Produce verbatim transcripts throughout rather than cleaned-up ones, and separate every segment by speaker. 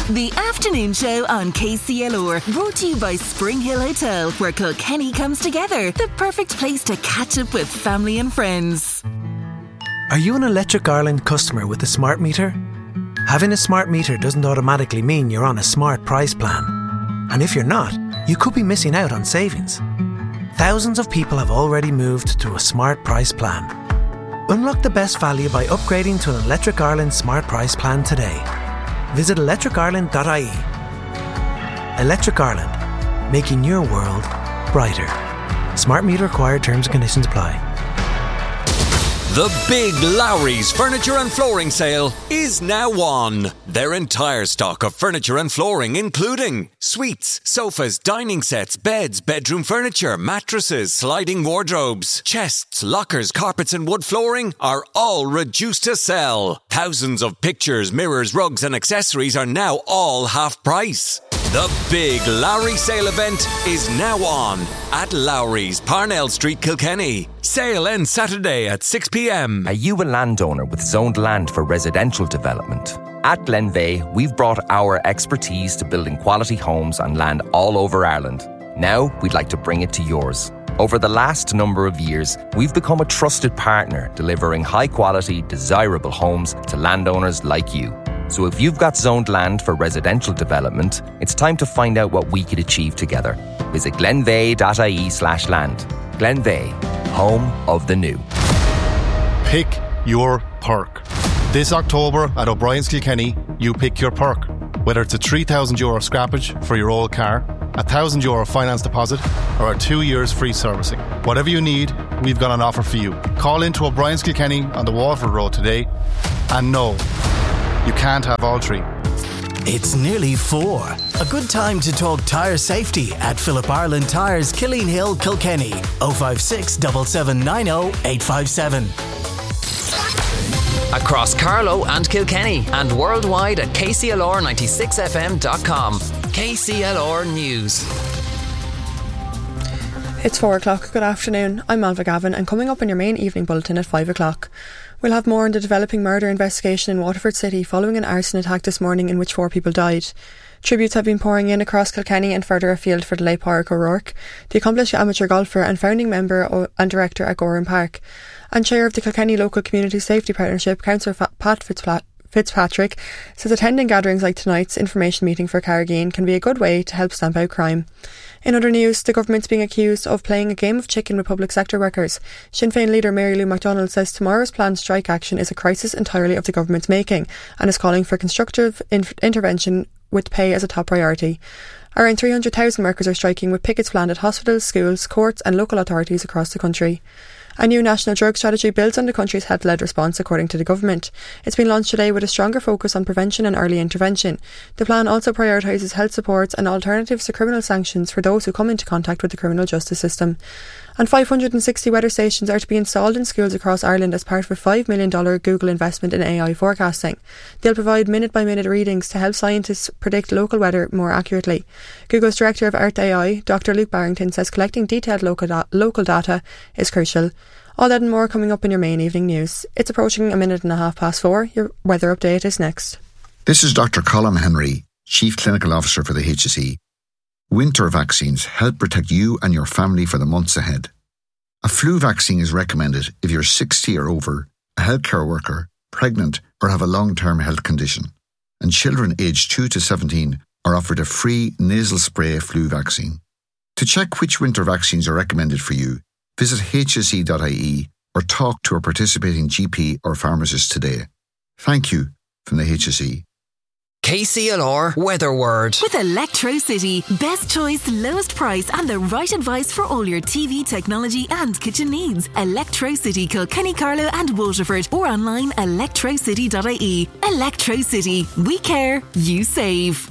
Speaker 1: The afternoon show on K C L R, brought to you by Spring Hill Hotel, where Kilkenny comes together. The perfect place to catch up with family and friends.
Speaker 2: Are you an Electric Ireland customer with a smart meter? Having a smart meter doesn't automatically mean you're on a smart price plan. And if you're not, you could be missing out on savings. Thousands of people have already moved to a smart price plan. Unlock the best value by upgrading to an Electric Ireland smart price plan today. Visit electric ireland dot I E. Electric Ireland, making your world brighter. Smart meter required, terms and conditions apply.
Speaker 3: The big Lowry's Furniture and Flooring Sale is now on. Their entire stock of furniture and flooring, including suites, sofas, dining sets, beds, bedroom furniture, mattresses, sliding wardrobes, chests, lockers, carpets and wood flooring, are all reduced to sell. Thousands of pictures, mirrors, rugs and accessories are now all half price. The big Lowry sale event is now on at Lowry's, Parnell Street, Kilkenny. Sale ends Saturday at six p.m.
Speaker 4: Are you a landowner with zoned land for residential development? At Glenveigh, we've brought our expertise to building quality homes on land all over Ireland. Now, we'd like to bring it to yours. Over the last number of years, we've become a trusted partner, delivering high-quality, desirable homes to landowners like you. So if you've got zoned land for residential development, it's time to find out what we could achieve together. Visit glenveigh dot I E slash land. Glenveigh, home of the new.
Speaker 5: Pick your perk. This October at O'Brien's Kilkenny, you pick your perk. Whether it's a three thousand euro scrappage for your old car, a one thousand euro finance deposit, or a two years free servicing. Whatever you need, we've got an offer for you. Call into O'Brien's Kilkenny on the Waterford Road today, and no, you can't have all three.
Speaker 6: It's nearly four. A good time to talk tyre safety at Philip Ireland Tyres, Killeen Hill, Kilkenny. oh five six, seven seven nine oh, eight five seven.
Speaker 7: Across Carlow and Kilkenny and worldwide at K C L R ninety-six F M dot com. K C L R News.
Speaker 8: It's four o'clock. Good afternoon. I'm Malva Gavin, and coming up in your main evening bulletin at five o'clock. We'll have more on the developing murder investigation in Waterford City following an arson attack this morning in which four people died. Tributes have been pouring in across Kilkenny and further afield for the late Pádraig O'Rourke, the accomplished amateur golfer and founding member and director at Goran Park, and chair of the Kilkenny Local Community Safety Partnership, Councillor Pat Fitzpatrick, says attending gatherings like tonight's information meeting for Carrigain can be a good way to help stamp out crime. In other news, the government's being accused of playing a game of chicken with public sector workers. Sinn Féin leader Mary Lou MacDonald says tomorrow's planned strike action is a crisis entirely of the government's making and is calling for constructive in- intervention with pay as a top priority. Around three hundred thousand workers are striking, with pickets planned at hospitals, schools, courts and local authorities across the country. A new national drug strategy builds on the country's health-led response, according to the government. It's been launched today with a stronger focus on prevention and early intervention. The plan also prioritises health supports and alternatives to criminal sanctions for those who come into contact with the criminal justice system. And five hundred sixty weather stations are to be installed in schools across Ireland as part of a five million dollars Google investment in A I forecasting. They'll provide minute-by-minute readings to help scientists predict local weather more accurately. Google's Director of Earth A I, Doctor Luke Barrington, says collecting detailed local, da- local data is crucial. All that and more coming up in your main evening news. It's approaching a minute and a half past four. Your weather update is next.
Speaker 9: This is Doctor Colin Henry, Chief Clinical Officer for the H S E. Winter vaccines help protect you and your family for the months ahead. A flu vaccine is recommended if you're sixty or over, a healthcare worker, pregnant or have a long-term health condition. And children aged two to seventeen are offered a free nasal spray flu vaccine. To check which winter vaccines are recommended for you, visit H S E dot I E or talk to a participating G P or pharmacist today. Thank you from the H S E.
Speaker 7: K C L R Weather Word.
Speaker 1: With Electrocity, best choice, lowest price and the right advice for all your T V, technology and kitchen needs. Electrocity, Kilkenny, Carlow and Waterford, or online electrocity dot I E. Electrocity. We care, you save.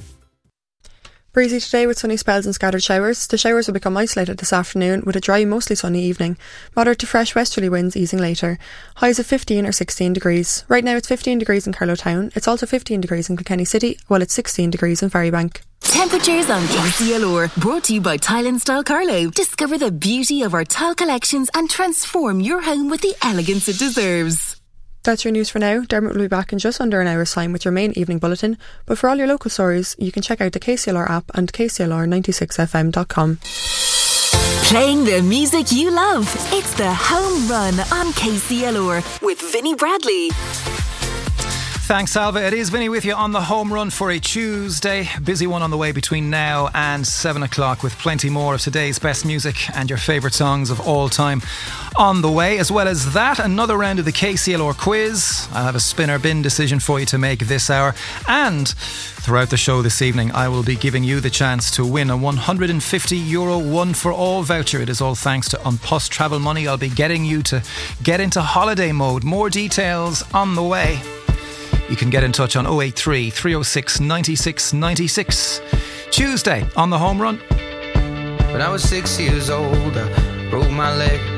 Speaker 8: Breezy today with sunny spells and scattered showers. The showers will become isolated this afternoon with a dry, mostly sunny evening. Moderate to fresh westerly winds easing later. Highs of fifteen or sixteen degrees. Right now it's fifteen degrees in Carlow Town. It's also fifteen degrees in Kilkenny City, while it's sixteen degrees in Ferrybank.
Speaker 1: Temperatures on K C L R, brought to you by Tile and Style Carlow. Discover the beauty of our tile collections and transform your home with the elegance it deserves.
Speaker 8: That's your news for now. Dermot will be back in just under an hour's time with your main evening bulletin. But for all your local stories, you can check out the K C L R app and k c l r ninety-six f m dot com.
Speaker 1: Playing the music you love. It's the Home Run on K C L R with Vinnie Bradley.
Speaker 10: Thanks, Salva. It is Vinny with you on the home run for a Tuesday. Busy one on the way between now and seven o'clock with plenty more of today's best music and your favourite songs of all time on the way. As well as that, another round of the K C L R quiz. I have a spin or bin decision for you to make this hour. And throughout the show this evening, I will be giving you the chance to win a one hundred fifty euro one for all voucher. It is all thanks to An Post Travel Money. I'll be getting you to get into holiday mode. More details on the way. You can get in touch on oh eight three, three oh six, nine six nine six. Tuesday on the home run.
Speaker 11: When I was six years old, I broke my leg.